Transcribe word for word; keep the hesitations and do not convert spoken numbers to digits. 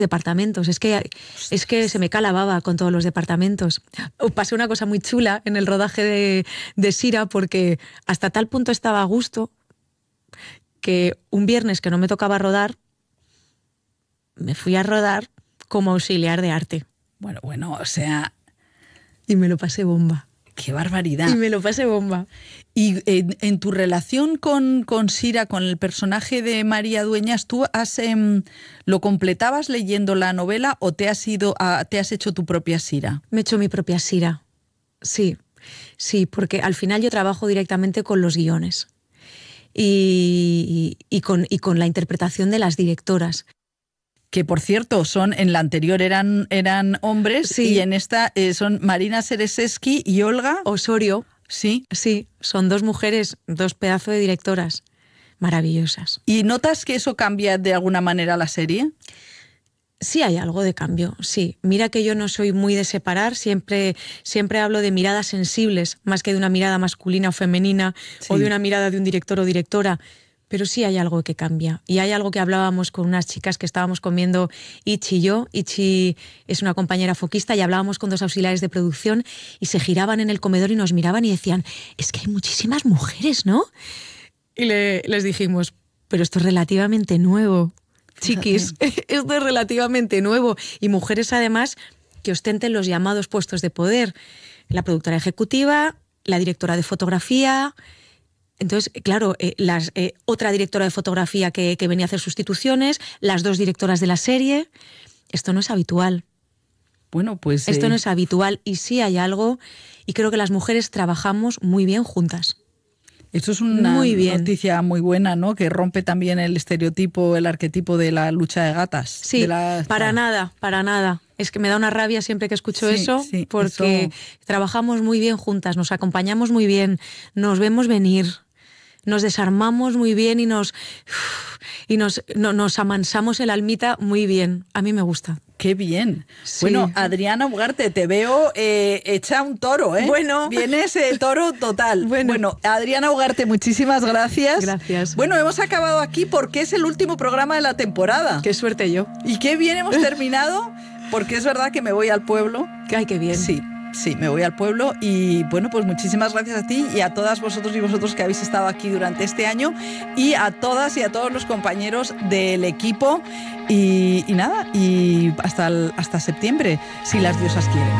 departamentos. Es que, es que se me cae la baba con todos los departamentos. Pasó una cosa muy chula en el rodaje de, de Sira, porque hasta tal punto estaba a gusto que un viernes que no me tocaba rodar, me fui a rodar como auxiliar de arte. Bueno, bueno, o sea... Y me lo pasé bomba. ¡Qué barbaridad! Y me lo pasé bomba. Y en, en tu relación con, con Sira, con el personaje de María Dueñas, ¿tú has, eh, lo completabas leyendo la novela o te has, ido a, te has hecho tu propia Sira? Me he hecho mi propia Sira, sí. Sí, porque al final yo trabajo directamente con los guiones y, y, con, y con la interpretación de las directoras. Que, por cierto, son en la anterior eran, eran hombres, sí. Y en esta eh, son Marina Sereseski y Olga Osorio. Sí. Sí, son dos mujeres, dos pedazos de directoras maravillosas. ¿Y notas que eso cambia de alguna manera la serie? Sí hay algo de cambio, sí. Mira que yo no soy muy de separar, siempre, siempre hablo de miradas sensibles, más que de una mirada masculina o femenina, sí. O de una mirada de un director o directora. Pero sí hay algo que cambia. Y hay algo que hablábamos con unas chicas que estábamos comiendo, Ichi y yo. Ichi es una compañera foquista y hablábamos con dos auxiliares de producción y se giraban en el comedor y nos miraban y decían, es que hay muchísimas mujeres, ¿no? Y le, les dijimos, pero esto es relativamente nuevo, chiquis. Esto es relativamente nuevo. Y mujeres, además, que ostenten los llamados puestos de poder. La productora ejecutiva, la directora de fotografía... Entonces, claro, eh, las, eh, otra directora de fotografía que, que venía a hacer sustituciones, las dos directoras de la serie. Esto no es habitual. Bueno, pues... Esto eh... no es habitual y sí hay algo, y creo que las mujeres trabajamos muy bien juntas. Esto es una muy bien. noticia muy buena, ¿no? Que rompe también el estereotipo, el arquetipo de la lucha de gatas. Sí, de la... para nada, para nada. Es que me da una rabia siempre que escucho sí, eso, sí, porque eso... trabajamos muy bien juntas, nos acompañamos muy bien, nos vemos venir. Nos desarmamos muy bien y nos y nos, no, nos amansamos el almita muy bien. A mí me gusta. ¡Qué bien! Sí. Bueno, Adriana Ugarte, te veo eh, hecha un toro, ¿eh? Bueno. Vienes eh, toro total. Bueno. bueno, Adriana Ugarte, muchísimas gracias. Gracias. Bueno, hemos acabado aquí porque es el último programa de la temporada. ¡Qué suerte yo! Y qué bien hemos terminado, porque es verdad que me voy al pueblo. ¡Ay, qué bien! Sí. Sí, me voy al pueblo y bueno, pues muchísimas gracias a ti y a todas vosotros y vosotros que habéis estado aquí durante este año y a todas y a todos los compañeros del equipo y, y nada, y hasta, el, hasta septiembre, si las diosas quieren.